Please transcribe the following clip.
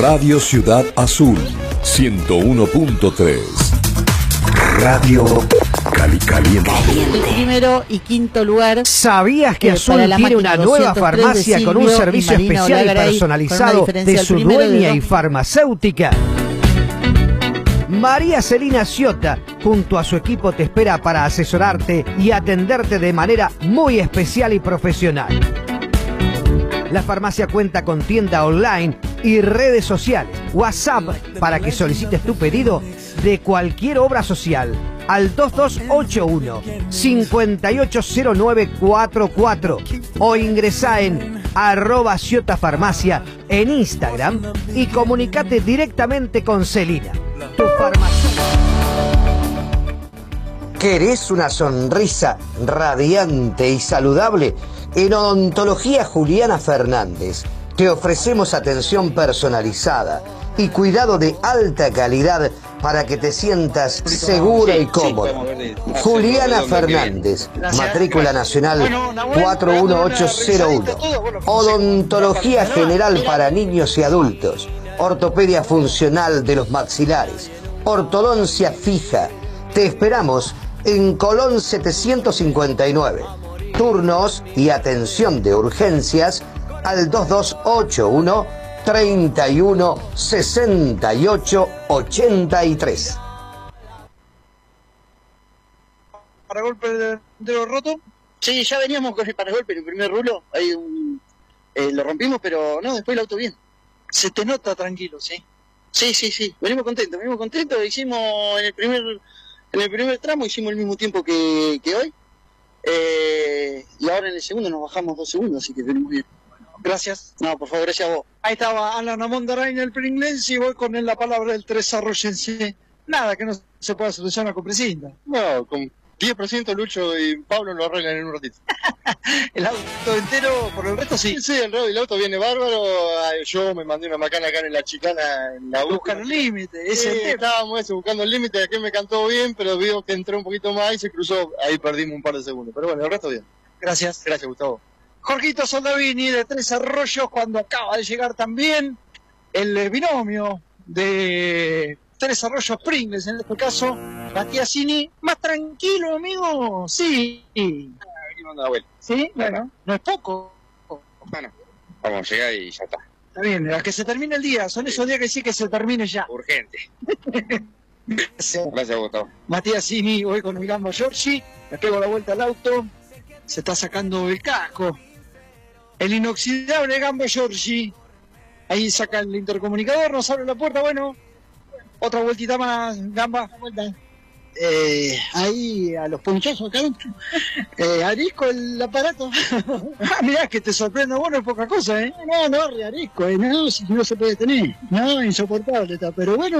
Radio Ciudad Azul 101.3. Radio Cali Caliente. El primero y quinto lugar. ¿Sabías que Azul tiene una nueva farmacia con un servicio especial y personalizado de su dueña y farmacéutica? María Celina Ciotta, junto a su equipo, te espera para asesorarte y atenderte de manera muy especial y profesional. La farmacia cuenta con tienda online y redes sociales, WhatsApp para que solicites tu pedido de cualquier obra social al 2281 580944 o ingresá en @CiottaFarmacia en Instagram y comunicate directamente con Celina, tu farmacia. ¿Querés una sonrisa radiante y saludable? En Odontología Juliana Fernández te ofrecemos atención personalizada y cuidado de alta calidad para que te sientas segura y cómoda. Juliana Fernández, matrícula nacional 41801. Odontología general para niños y adultos. Ortopedia funcional de los maxilares. Ortodoncia fija. Te esperamos en Colón 759. Turnos y atención de urgencias al 2281 31 68 83. ¿Paragolpe de lo roto? Sí, ya veníamos con el paragolpe en el primer rulo. Ahí lo rompimos, pero no, después el auto bien. Se te nota tranquilo, ¿sí? Sí. Venimos contentos. Hicimos en el primer tramo, hicimos el mismo tiempo que hoy. Y ahora en el segundo nos bajamos 2 segundos, así que venimos bien. Gracias. No, por favor, gracias a vos. Ahí estaba Alan Amondarain, el Pringlense, y voy con él la palabra del Tres Arroyense. Nada que no se pueda solucionar con precinta. No, con 10% Lucho y Pablo lo arreglan en un ratito. ¿El auto entero por el resto sí? Sí, el auto viene bárbaro. Yo me mandé una macana acá en la chicana. En la buscar el límite. Estábamos buscando el límite. Aquí me cantó bien, pero vio que entró un poquito más y se cruzó. Ahí perdimos un par de segundos. Pero bueno, el resto bien. Gracias. Gracias, Gustavo. Jorgito Soldavini de Tres Arroyos, cuando acaba de llegar también el binomio de Tres Arroyos Pringles, en este caso, Mattiasini. Más tranquilo, amigo. Sí. Sí, bueno, no es poco. Bueno, vamos a llegar y ya está. Está bien, a que se termine el día. Son esos días que sí que se termine ya. Urgente. Gracias, Gustavo. Mattiasini, voy con el Gamba Giorgi. Le pego la vuelta al auto. Se está sacando el casco. El inoxidable Gamba Giorgi. Ahí saca el intercomunicador, nos abre la puerta. Bueno, otra vueltita más, Gamba. Vuelta. Ahí a los ponchazos acá adentro. Arisco el aparato. Mirá que te sorprende, bueno, es poca cosa, No, arisco, no, si no se puede tener. No, insoportable está, pero bueno.